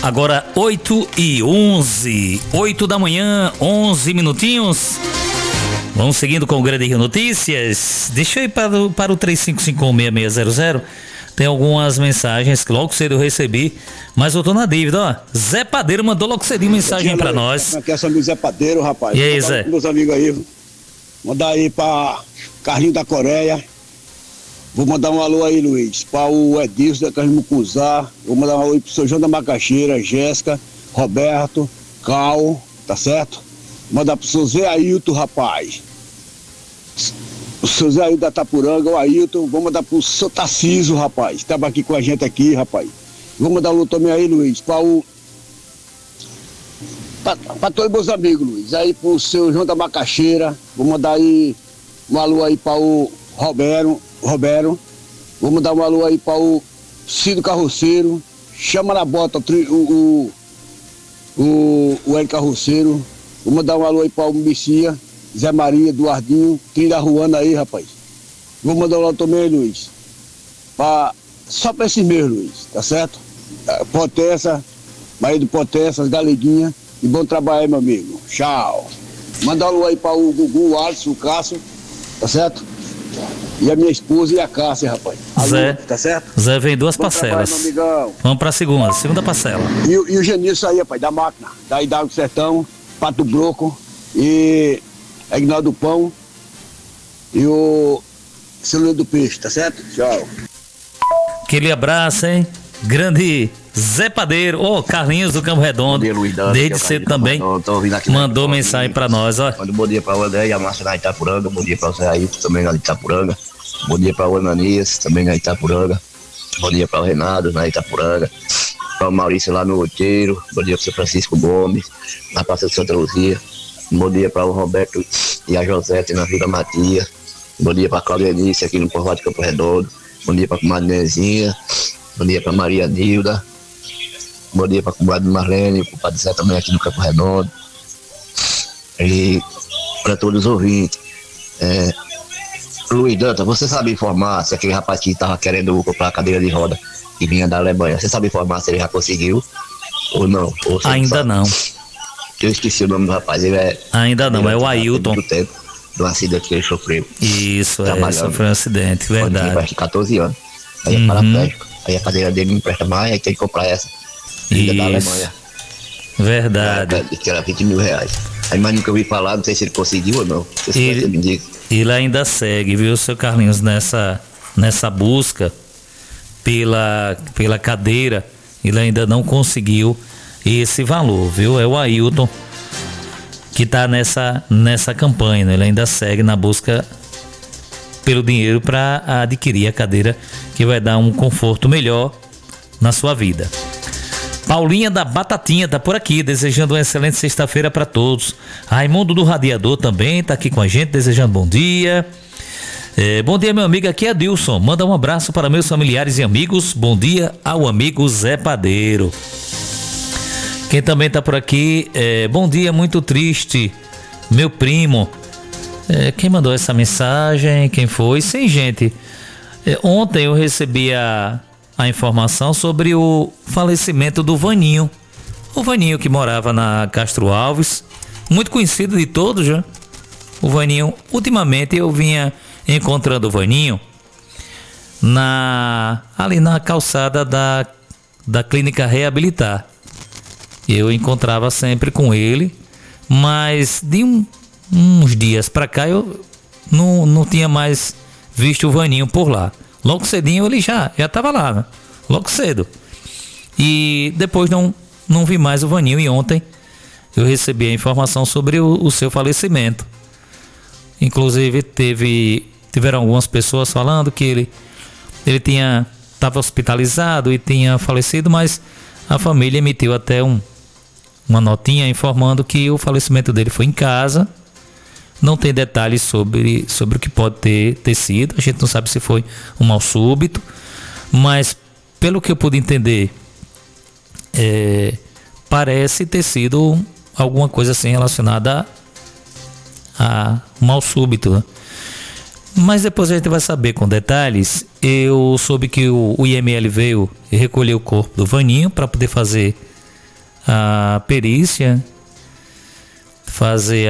Agora 8h11, 8 da manhã, 11 minutinhos. Vamos seguindo com o Grande Rio Notícias. Deixa eu ir para o 35516600. Tem algumas mensagens que logo cedo eu recebi, mas eu tô na dívida, ó. Zé Padeiro mandou logo cedinho mensagem pra nós. Aqui é essa amigo Zé Padeiro, rapaz. E aí, Zé? Meus amigos aí. Mandar aí pra Carlinhos da Coreia. Vou mandar um alô aí, Luiz, para o Edilson da Carlimucuzá. Vou mandar um alô aí pro seu João da Macaxeira, Jéssica, Roberto, Cal, tá certo? Mandar pro seu Zé Ailton, rapaz. O seu Zé Ailton da Tapuranga, o Ailton. Vou mandar pro seu Tarcísio, rapaz. Tava aqui com a gente aqui, rapaz. Vou mandar um alô também aí, Luiz, para o... Pra todos meus amigos, Luiz. Aí pro seu João da Macaxeira. Vou mandar aí um alô aí para o Roberto. Vou mandar um alô aí para o Cido Carroceiro. Chama na bota o Hélio Carroceiro. Vou mandar um alô aí para o Messia, Zé Maria, Eduardinho, Trilha Ruana aí, rapaz. Vou mandar um alô também, Luiz. Só para esses meus, Luiz, tá certo? Potência, Maria do Potência, as galeguinhas. E bom trabalho aí, meu amigo. Tchau. Manda um alô aí para o Gugu, o Alisson, o Cássio, tá certo? E a minha esposa e a Cássia, rapaz. Zé, tá certo? Zé vem duas bom parcelas. Trabalho, meu amigão. Vamos pra segunda parcela. E o Genilson aí, rapaz, da máquina. Da Hidalgo do Sertão, Pato Broco e Aguinaldo do Pão e o Celular do Peixe, tá certo? Tchau. Aquele abraço, hein? Grande Zé Padeiro, Carlinhos do Campo Redondo, desde cedo também, mandou mensagem pra nós, ó. Bom dia pra o André e a Márcia na Itapuranga, bom dia pra o Zé Ailton também na Itapuranga, bom dia pra o Ananias também na Itapuranga, bom dia pra o Renato na Itapuranga, pra o Maurício lá no Roteiro, bom dia pro seu Francisco Gomes, na Praça de Santa Luzia, bom dia pra o Roberto e a Josete na Vila Matia, bom dia pra Cláudia Enícia aqui no Povoado de Campo Redondo, bom dia pra comadre Nezinha, bom dia pra Maria Nilda, bom dia pra comadre Marlene, pro Padre Zé também aqui no Campo Redondo. E para todos os ouvintes. Luiz Danta, você sabe informar se aquele rapaz que estava querendo comprar a cadeira de roda que vinha da Alemanha, você sabe informar se ele já conseguiu ou não? Ou ainda não. Eu esqueci o nome do rapaz, ele é... Ainda não, é o Ailton. Do acidente que ele sofreu. Isso, sofreu um acidente, verdade. Faz 14 anos. Aí é paraplégico. Aí a cadeira dele não empresta mais, aí tem que comprar essa. Ainda da Alemanha. Verdade. Que era 20 mil reais. Aí mais nunca ouvi falar, não sei se ele conseguiu ou não. Ele ainda segue, viu, seu Carlinhos, nessa busca pela cadeira. Ele ainda não conseguiu esse valor, viu? É o Ailton que tá nessa campanha, né? Ele ainda segue na busca pelo dinheiro para adquirir a cadeira que vai dar um conforto melhor na sua vida. Paulinha da Batatinha tá por aqui, desejando uma excelente sexta-feira para todos. Raimundo do Radiador também tá aqui com a gente, desejando bom dia. Bom dia, meu amigo, aqui é Adilson. Manda um abraço para meus familiares e amigos. Bom dia ao amigo Zé Padeiro. Quem também tá por aqui, bom dia, muito triste, meu primo. Quem mandou essa mensagem? Quem foi? Sim, gente. Ontem eu recebi a informação sobre o falecimento do Vaninho. O Vaninho que morava na Castro Alves, muito conhecido de todos, já. O Vaninho, ultimamente eu vinha encontrando o Vaninho ali na calçada da Clínica Reabilitar. Eu encontrava sempre com ele, mas de uns dias pra cá eu não tinha mais visto o Vaninho por lá. Logo cedinho ele já estava lá, né? Logo cedo. E depois não vi mais o Vaninho, e ontem eu recebi a informação sobre o seu falecimento. Inclusive tiveram algumas pessoas falando que ele estava hospitalizado e tinha falecido, mas a família emitiu até uma notinha informando que o falecimento dele foi em casa. Não tem detalhes sobre o que pode ter sido. A gente não sabe se foi um mal súbito, mas pelo que eu pude entender, parece ter sido alguma coisa assim relacionada a mal súbito, né? Mas depois a gente vai saber com detalhes. Eu soube que o IML veio e recolheu o corpo do Vaninho para poder fazer a perícia, fazer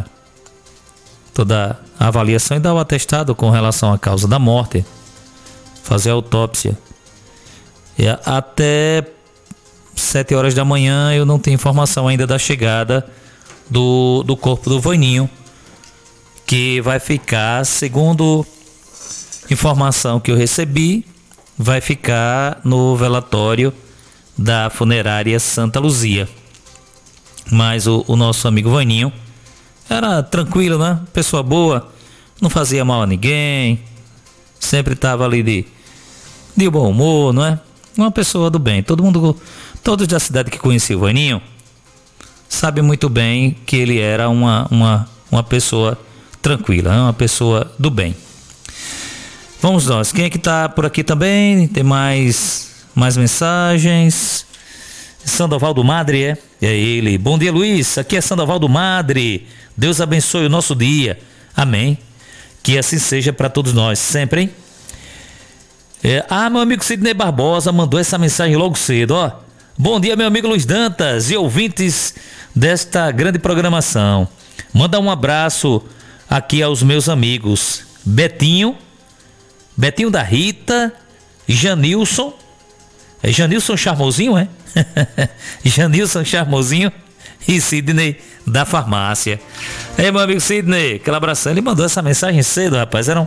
toda a avaliação e dar o atestado com relação à causa da morte, fazer a autópsia. E até 7 horas da manhã eu não tenho informação ainda da chegada do corpo do Vaninho, que vai ficar, segundo informação que eu recebi, vai ficar no velatório da funerária Santa Luzia. Mas o nosso amigo Vaninho era tranquilo, né? Pessoa boa, não fazia mal a ninguém, sempre estava ali de bom humor, não é? Uma pessoa do bem. Todos da cidade que conheciam o Vaninho sabem muito bem que ele era uma pessoa tranquila, uma pessoa do bem. Vamos nós. Quem é que está por aqui também? Tem mais mensagens. Sandoval do Madre, é ele. Bom dia, Luiz. Aqui é Sandoval do Madre. Deus abençoe o nosso dia. Amém. Que assim seja para todos nós, sempre, hein? Meu amigo Sidney Barbosa mandou essa mensagem logo cedo, ó. Bom dia, meu amigo Luiz Dantas e ouvintes desta grande programação. Manda um abraço aqui aos meus amigos Betinho da Rita, Janilson. É Janilson Charmosinho, é? Janilson Charmosinho e Sidney da farmácia. Meu amigo Sidney, aquela abração. Ele mandou essa mensagem cedo, rapaz. Eram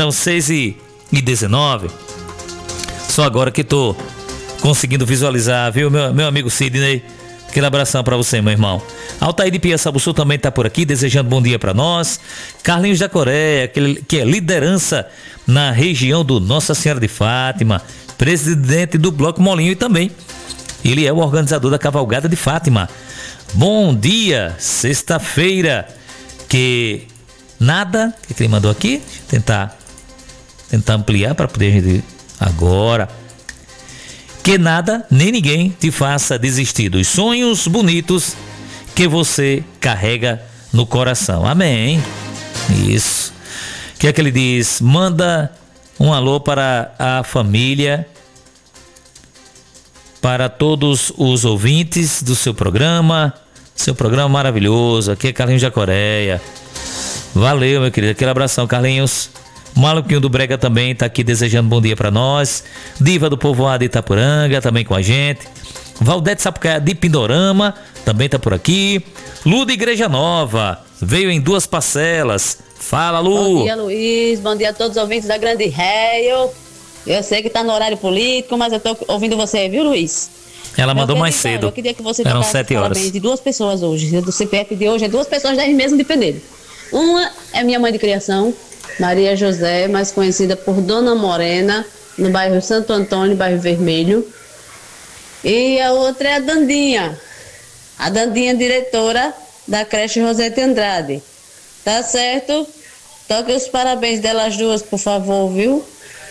6h19. Só agora que tô conseguindo visualizar, viu, meu amigo Sidney? Aquele abração pra você, meu irmão. Altair de Piaçabuçu também tá por aqui, desejando bom dia pra nós. Carlinhos da Coreia, que é liderança na região do Nossa Senhora de Fátima, presidente do Bloco Molinho, e também ele é o organizador da Cavalgada de Fátima. Bom dia, sexta-feira. Que nada, o que ele mandou aqui? Deixa eu tentar ampliar para poder a gente agora. Que nada nem ninguém te faça desistir dos sonhos bonitos que você carrega no coração. Amém. Isso. O que é que ele diz? Manda um alô para a família, para todos os ouvintes do seu programa maravilhoso. Aqui é Carlinhos da Coreia. Valeu, meu querido. Aquele abração, Carlinhos. Maluquinho do Brega também tá aqui desejando bom dia para nós. Diva do Povoado de Itapuranga também com a gente. Valdete Sapucaia de Pindorama também tá por aqui. Lu de Igreja Nova veio em 2 parcelas. Fala, Lu. Bom dia, Luiz. Bom dia a todos os ouvintes da Grande Réio. Eu sei que tá no horário político, mas eu tô ouvindo você, viu, Luiz? Ela mandou mais cedo. Eu queria que você eram 7 horas. Parabéns de 2 pessoas hoje. Do CPF de hoje é 2 pessoas daí mesmo de Penedo. Uma é minha mãe de criação, Maria José, mais conhecida por Dona Morena, no bairro Santo Antônio, bairro Vermelho. E a outra é a Dandinha, diretora da creche Rosete Andrade. Tá certo? Toque os parabéns delas duas, por favor, viu?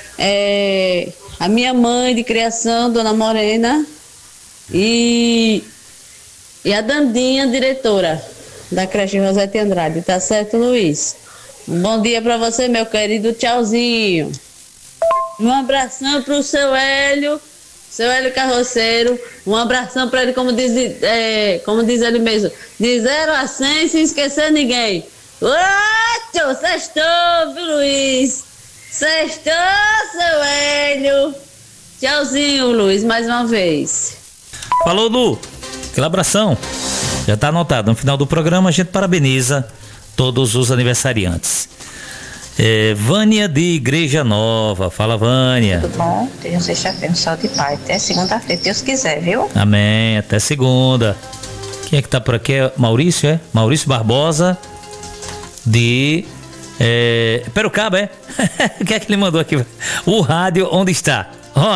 A minha mãe de criação, Dona Morena, e a Dandinha, diretora da creche Rosete Andrade. Tá certo, Luiz? Um bom dia pra você, meu querido. Tchauzinho. Um abração pro seu Hélio Carroceiro. Um abração pra ele, como diz ele mesmo, de 0 a 100 sem esquecer ninguém. Ô, sextou, viu, Luiz? Sextou, seu Hélio. Tchauzinho, Luiz, mais uma vez. Falou, Lu. Aquele abração. Já tá anotado. No final do programa a gente parabeniza todos os aniversariantes. Vânia de Igreja Nova. Fala, Vânia. Tudo bom? Tenha sexta-feira, saúde e paz. Até segunda-feira, Deus quiser, viu? Amém. Até segunda. Quem é que tá por aqui? É Maurício, é? Maurício Barbosa de Perucaba, é? O que é que ele mandou aqui? O rádio onde está?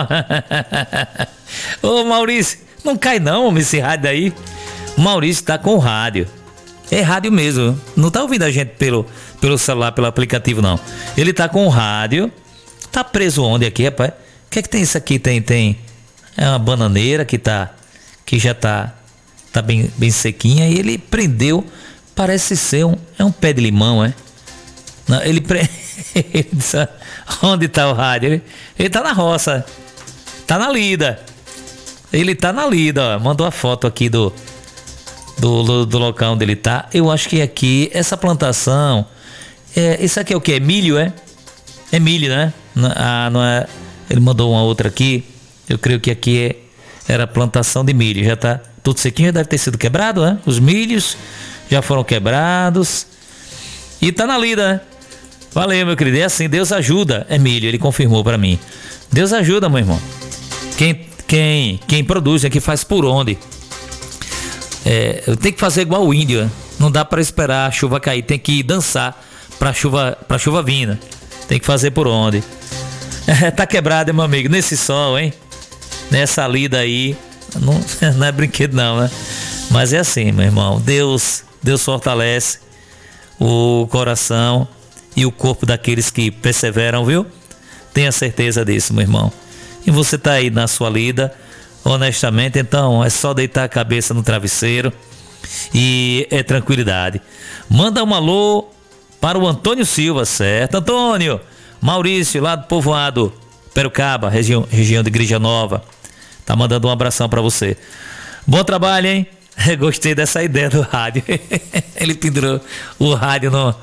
Ô, Maurício, não cai não, homem, esse rádio aí. Maurício tá com o rádio. É rádio mesmo. Não tá ouvindo a gente pelo celular, pelo aplicativo, não. Ele tá com o rádio. Tá preso onde aqui, rapaz? O que é que tem isso aqui? Tem é uma bananeira que já tá bem sequinha. E ele prendeu, parece ser um pé de limão, é? Não, ele disse, onde tá o rádio? Ele tá na roça. Tá na lida. Ele tá na lida, ó. Mandou a foto aqui do local onde ele tá. Eu acho que aqui, essa plantação... isso aqui é o que? É milho, é? É milho, né? Não é... Ele mandou uma outra aqui. Eu creio que aqui era plantação de milho. Já tá tudo sequinho, já deve ter sido quebrado, né? Os milhos já foram quebrados. E tá na lida, né? Valeu, meu querido. É assim, Deus ajuda. É milho, ele confirmou pra mim. Deus ajuda, meu irmão. Quem produz aqui faz por onde? Eu tenho que fazer igual o índio, né? Não dá pra esperar a chuva cair. Tem que dançar pra chuva vir. Tem que fazer por onde? Tá quebrado, meu amigo. Nesse sol, hein? Nessa lida aí. Não é brinquedo não, né? Mas é assim, meu irmão. Deus fortalece o coração e o corpo daqueles que perseveram, viu? Tenha certeza disso, meu irmão. E você tá aí na sua lida, honestamente, então é só deitar a cabeça no travesseiro e é tranquilidade. Manda um alô para o Antônio Silva, certo? Antônio, Maurício, lá do povoado Perucaba, região de Igreja Nova, tá mandando um abração para você. Bom trabalho, hein? Gostei dessa ideia do rádio. Ele pendurou o rádio no...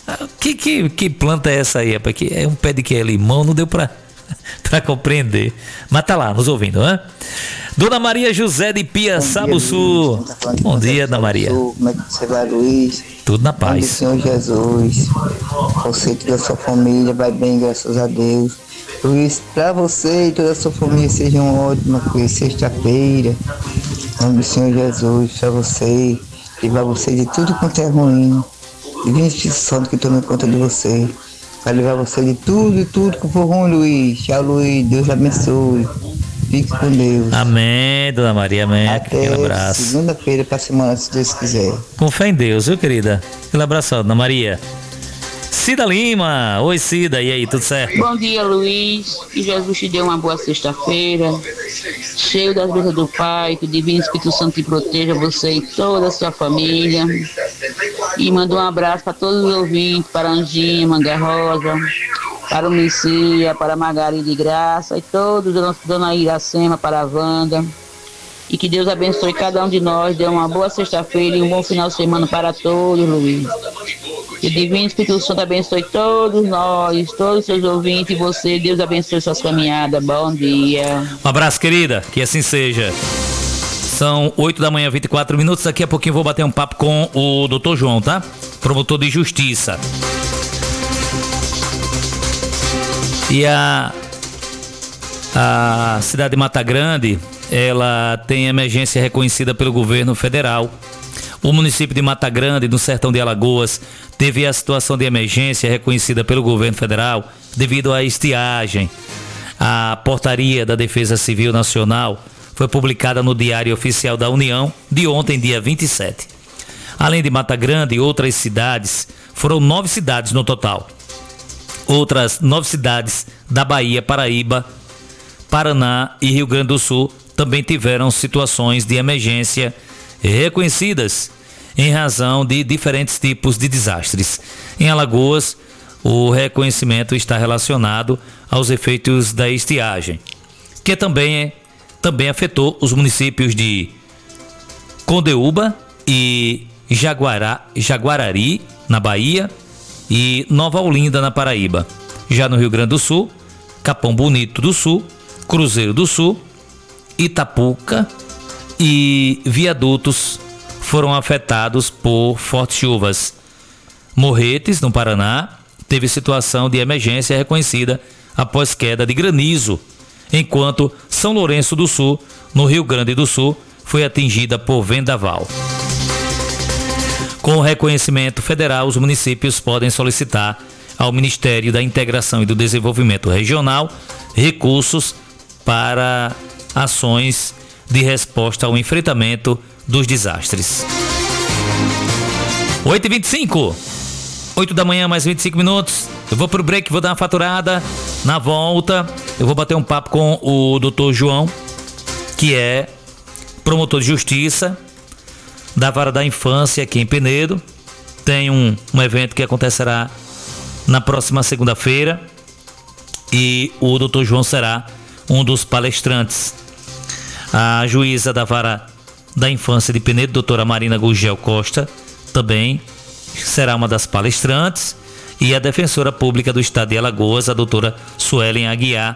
Que planta é essa aí? É um pé de que é limão, não deu pra compreender. Mas tá lá, nos ouvindo, né? Dona Maria José de Piaçabuçu. Bom dia, Dona Maria. Como é que você vai, Luiz? Tudo na paz. Senhor Jesus. Você e toda a sua família vai bem, graças a Deus. Luiz, pra você e toda a sua família seja uma ótima sexta-feira. Em nome do Senhor Jesus, pra você, livrar você de tudo quanto é ruim. Divino Espírito Santo que tome conta de você. Vai levar você de tudo que for ruim, Luiz. Tchau, Luiz. Deus abençoe. Fique com Deus. Amém, Dona Maria, amém. Até aquele abraço. Segunda-feira pra semana, se Deus quiser. Com fé em Deus, viu, querida? Aquele abraço, Dona Maria. Cida Lima. Oi, Cida. E aí, tudo certo? Bom dia, Luiz. Que Jesus te dê uma boa sexta-feira. Cheio das bênçãos do Pai. Que o Divino Espírito Santo te proteja, você e toda a sua família. E mando um abraço para todos os ouvintes, para a Anjinha, Manga Rosa, para o Messia, para a Margarida de Graça e todos, Dona Iracema, para a Wanda. E que Deus abençoe cada um de nós, dê uma boa sexta-feira e um bom final de semana para todos, Luiz. Que o Divino Espírito Santo abençoe todos nós, todos os seus ouvintes e você. Deus abençoe suas caminhadas. Bom dia. Um abraço, querida. Que assim seja. São 8 da manhã, 24 minutos. Daqui a pouquinho vou bater um papo com o Dr. João, tá? Promotor de Justiça. E a cidade de Mata Grande, ela tem emergência reconhecida pelo governo federal. O município de Mata Grande, no sertão de Alagoas, teve a situação de emergência reconhecida pelo governo federal devido à estiagem. A portaria da Defesa Civil Nacional foi publicada no Diário Oficial da União de ontem, dia 27. Além de Mata Grande, outras cidades, foram 9 cidades no total. Outras 9 cidades da Bahia, Paraíba, Paraná e Rio Grande do Sul também tiveram situações de emergência reconhecidas em razão de diferentes tipos de desastres. Em Alagoas, o reconhecimento está relacionado aos efeitos da estiagem, que também afetou os municípios de Condeúba e Jaguarari, na Bahia, e Nova Olinda, na Paraíba. Já no Rio Grande do Sul, Capão Bonito do Sul, Cruzeiro do Sul, Itapuca e Viadutos foram afetados por fortes chuvas. Morretes, no Paraná, teve situação de emergência reconhecida após queda de granizo, enquanto São Lourenço do Sul, no Rio Grande do Sul, foi atingida por vendaval. Com o reconhecimento federal, os municípios podem solicitar ao Ministério da Integração e do Desenvolvimento Regional recursos para ações de resposta ao enfrentamento dos desastres. 8h25, 8 da manhã, mais 25 minutos. Eu vou pro break, vou dar uma faturada. Na volta, eu vou bater um papo com o Dr. João, que é promotor de justiça da Vara da Infância aqui em Penedo. Tem um evento que acontecerá na próxima segunda-feira e o Dr. João será um dos palestrantes. A juíza da Vara da Infância de Penedo, doutora Marina Gugel Costa, também será uma das palestrantes, e a defensora pública do estado de Alagoas, a doutora Suelen Aguiar,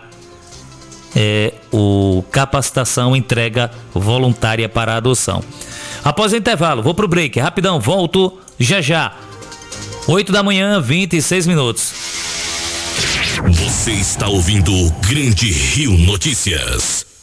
o capacitação entrega voluntária para a adoção. Após o intervalo, vou pro break, rapidão, volto já. 8 da manhã, 26 minutos. Você está ouvindo o Grande Rio Notícias.